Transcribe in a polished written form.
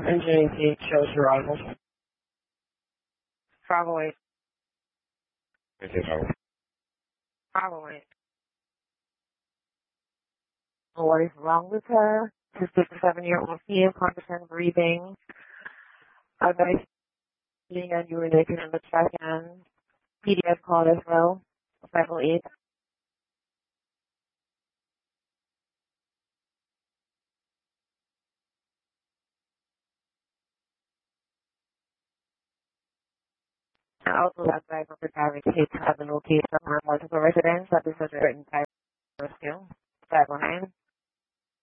Engineering team shows arrivals. Bravo 8. Bravo. Bravo 8. What is wrong with her? She's 57-year-old female, constant breathing. Advice being and urinating on the check and PDF call as well. 508. Also, that driver for driving case has been located from our multiple residents that is a written time rescue. 509.